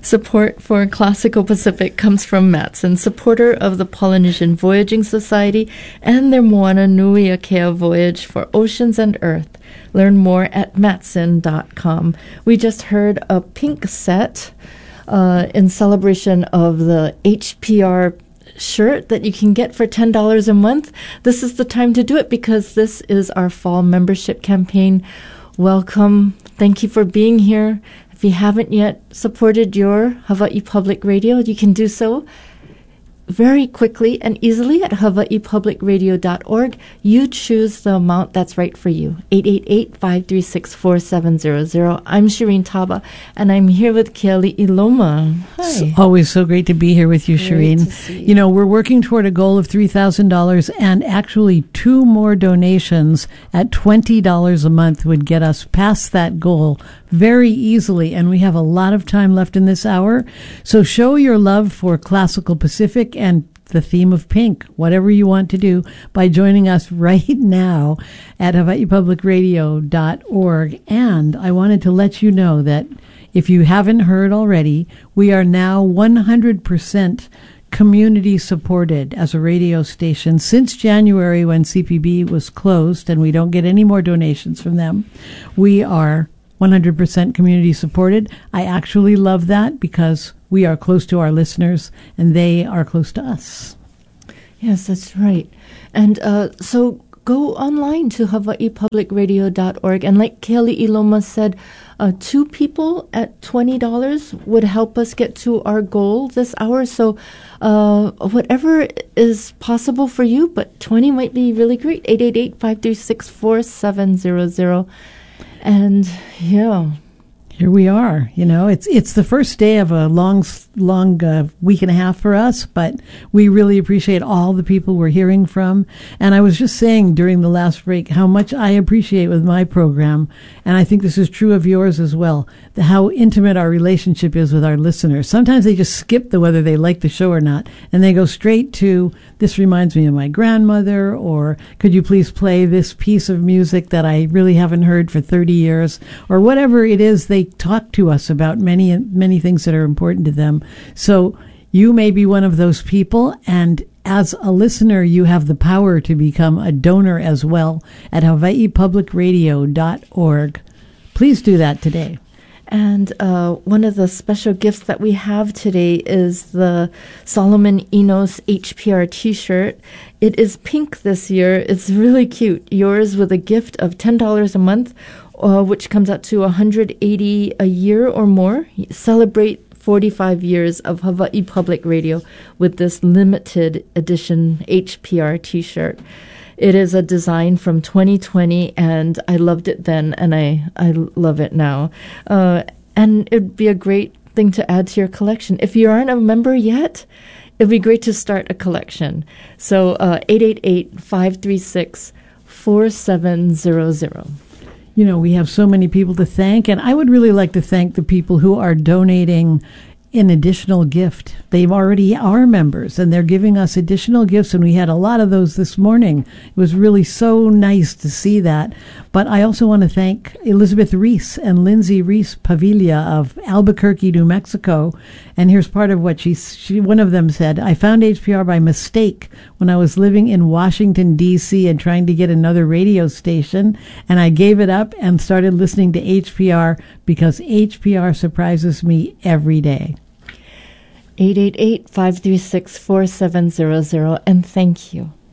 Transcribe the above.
Support for Classical Pacific comes from Matson, supporter of the Polynesian Voyaging Society and their Moana Nui Akea voyage for oceans and earth. Learn more at Matson.com. We just heard a Pink set in celebration of the HPR shirt that you can get for $10 a month. This is the time to do it because this is our fall membership campaign. Welcome. Thank you for being here. If you haven't yet supported your Hawaii Public Radio, you can do so very quickly and easily at hawaiipublicradio.org. You choose the amount that's right for you. 888-536-4700. I'm Shireen Taba, and I'm here with Keali Iloma. Hi. It's always so great to be here with you, Shireen. You know, we're working toward a goal of $3,000, and actually 2 more donations at $20 a month would get us past that goal very easily, and we have a lot of time left in this hour. So show your love for Classical Pacific and the theme of pink, whatever you want to do, by joining us right now at hawaiipublicradio.org. And I wanted to let you know that if you haven't heard already, we are now 100% community supported as a radio station since January, when CPB was closed and we don't get any more donations from them. We are 100% community supported. I actually love that because we are close to our listeners and they are close to us. Yes, that's right. And so go online to hawaiipublicradio.org. And like Keali Iloma said, 2 people at $20 would help us get to our goal this hour. So whatever is possible for you, but 20 might be really great. 888-536-4700. And yeah, here we are. You know, it's the first day of a long week and a half for us, but we really appreciate all the people we're hearing from. And I was just saying during the last break how much I appreciate with my program, and I think this is true of yours as well, how intimate our relationship is with our listeners. Sometimes they just skip the whether they like the show or not, and they go straight to, this reminds me of my grandmother, or could you please play this piece of music that I really haven't heard for 30 years, or whatever it is. They talk to us about many things that are important to them. So you may be one of those people, and as a listener, you have the power to become a donor as well at hawaiipublicradio.org. Please do that today. And one of the special gifts that we have today is the Solomon Enos HPR t-shirt. It is pink this year. It's really cute. Yours with a gift of $10 a month, which comes out to $180 a year or more. Celebrate 45 years of Hawaii Public Radio with this limited edition HPR t-shirt. It is a design from 2020, and I loved it then, and I love it now. And it'd be a great thing to add to your collection. If you aren't a member yet, it'd be great to start a collection. So 888-536-4700. You know, we have so many people to thank, and I would really like to thank the people who are donating an additional gift. They already are members, and they're giving us additional gifts, and we had a lot of those this morning. It was really so nice to see that. But I also want to thank Elizabeth Reese and Lindsay Reese Pavilla of Albuquerque, New Mexico. And here's part of what she one of them said: I found HPR by mistake when I was living in Washington, D.C. and trying to get another radio station, and I gave it up and started listening to HPR because HPR surprises me every day. 888-536-4700, and thank you.